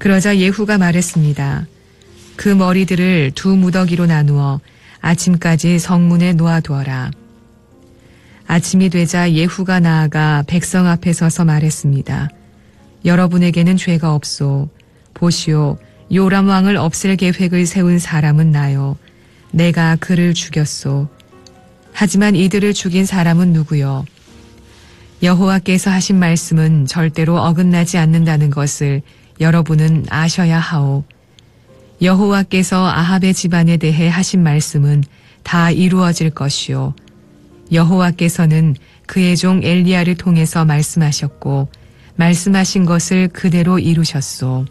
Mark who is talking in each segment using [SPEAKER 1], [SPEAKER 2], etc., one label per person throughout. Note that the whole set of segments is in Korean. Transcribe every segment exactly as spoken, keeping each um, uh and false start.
[SPEAKER 1] 그러자 예후가 말했습니다. 그 머리들을 두 무더기로 나누어 아침까지 성문에 놓아두어라. 아침이 되자 예후가 나아가 백성 앞에 서서 말했습니다. 여러분에게는 죄가 없소. 보시오, 요람 왕을 없앨 계획을 세운 사람은 나요. 내가 그를 죽였소. 하지만 이들을 죽인 사람은 누구요? 여호와께서 하신 말씀은 절대로 어긋나지 않는다는 것을 여러분은 아셔야 하오. 여호와께서 아합의 집안에 대해 하신 말씀은 다 이루어질 것이요. 여호와께서는 그의 종 엘리야를 통해서 말씀하셨고 말씀하신 것을 그대로 이루셨소.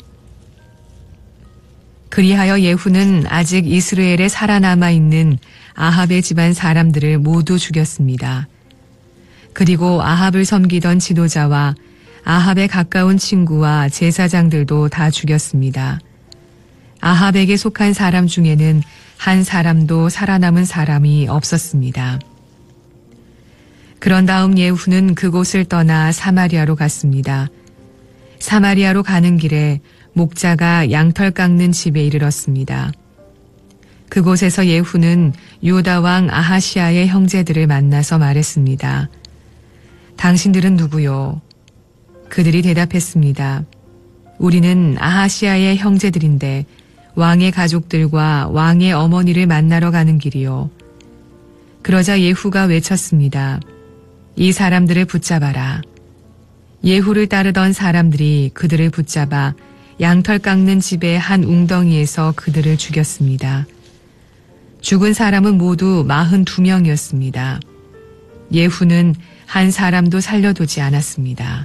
[SPEAKER 1] 그리하여 예후는 아직 이스라엘에 살아남아 있는 아합의 집안 사람들을 모두 죽였습니다. 그리고 아합을 섬기던 지도자와 아합의 가까운 친구와 제사장들도 다 죽였습니다. 아합에게 속한 사람 중에는 한 사람도 살아남은 사람이 없었습니다. 그런 다음 예후는 그곳을 떠나 사마리아로 갔습니다. 사마리아로 가는 길에 목자가 양털 깎는 집에 이르렀습니다. 그곳에서 예후는 유다 왕 아하시아의 형제들을 만나서 말했습니다. 당신들은 누구요? 그들이 대답했습니다. 우리는 아하시아의 형제들인데 왕의 가족들과 왕의 어머니를 만나러 가는 길이요. 그러자 예후가 외쳤습니다. 이 사람들을 붙잡아라. 예후를 따르던 사람들이 그들을 붙잡아 양털 깎는 집의 한 웅덩이에서 그들을 죽였습니다. 죽은 사람은 모두 마흔두 명이었습니다. 예후는 한 사람도 살려두지 않았습니다.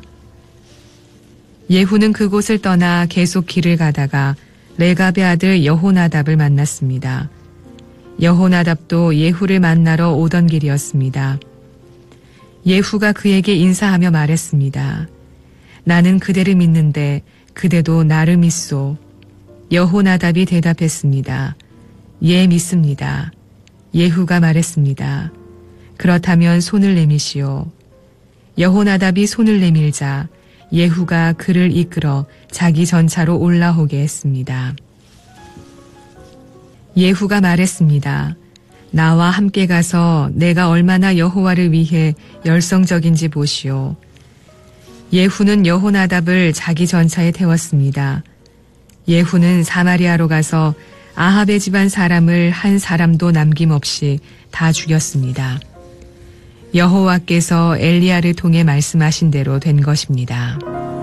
[SPEAKER 1] 예후는 그곳을 떠나 계속 길을 가다가 레갑의 아들 여호나답을 만났습니다. 여호나답도 예후를 만나러 오던 길이었습니다. 예후가 그에게 인사하며 말했습니다. 나는 그대를 믿는데 그대도 나를 믿소. 여호나답이 대답했습니다. 예, 믿습니다. 예후가 말했습니다. 그렇다면 손을 내미시오. 여호나답이 손을 내밀자 예후가 그를 이끌어 자기 전차로 올라오게 했습니다. 예후가 말했습니다. 나와 함께 가서 내가 얼마나 여호와를 위해 열성적인지 보시오. 예후는 여호나답을 자기 전차에 태웠습니다. 예후는 사마리아로 가서 아합의 집안 사람을 한 사람도 남김없이 다 죽였습니다. 여호와께서 엘리야를 통해 말씀하신 대로 된 것입니다.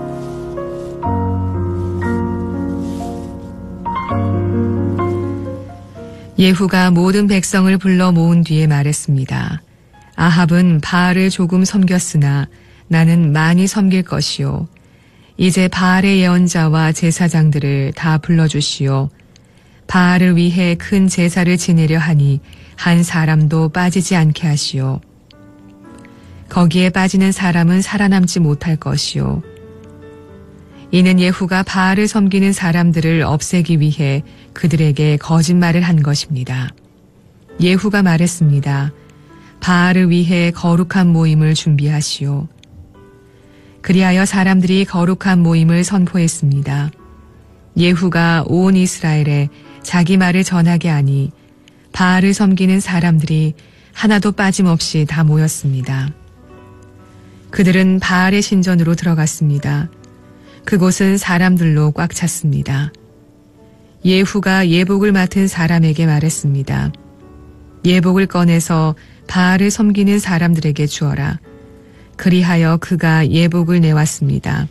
[SPEAKER 1] 예후가 모든 백성을 불러 모은 뒤에 말했습니다. 아합은 바알을 조금 섬겼으나 나는 많이 섬길 것이요. 이제 바알의 예언자와 제사장들을 다 불러주시오. 바알을 위해 큰 제사를 지내려 하니 한 사람도 빠지지 않게 하시오. 거기에 빠지는 사람은 살아남지 못할 것이요. 이는 예후가 바알을 섬기는 사람들을 없애기 위해 그들에게 거짓말을 한 것입니다. 예후가 말했습니다. 바알을 위해 거룩한 모임을 준비하시오. 그리하여 사람들이 거룩한 모임을 선포했습니다. 예후가 온 이스라엘에 자기 말을 전하게 하니 바알을 섬기는 사람들이 하나도 빠짐없이 다 모였습니다. 그들은 바알의 신전으로 들어갔습니다. 그곳은 사람들로 꽉 찼습니다. 예후가 예복을 맡은 사람에게 말했습니다. 예복을 꺼내서 바알을 섬기는 사람들에게 주어라. 그리하여 그가 예복을 내왔습니다.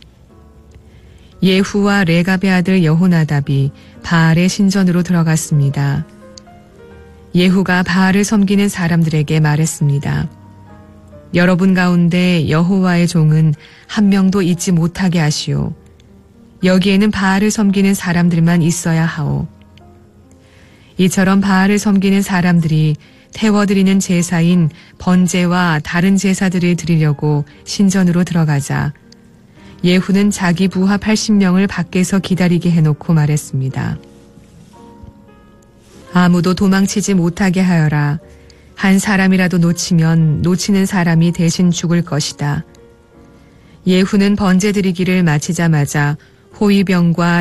[SPEAKER 1] 예후와 레갑의 아들 여호나답이 바알의 신전으로 들어갔습니다. 예후가 바알을 섬기는 사람들에게 말했습니다. 여러분 가운데 여호와의 종은 한 명도 있지 못하게 하시오. 여기에는 바알을 섬기는 사람들만 있어야 하오. 이처럼 바알을 섬기는 사람들이 태워드리는 제사인 번제와 다른 제사들을 드리려고 신전으로 들어가자 예후는 자기 부하 팔십 명을 밖에서 기다리게 해놓고 말했습니다. 아무도 도망치지 못하게 하여라. 한 사람이라도 놓치면 놓치는 사람이 대신 죽을 것이다. 예후는 번제 드리기를 마치자마자 호위병과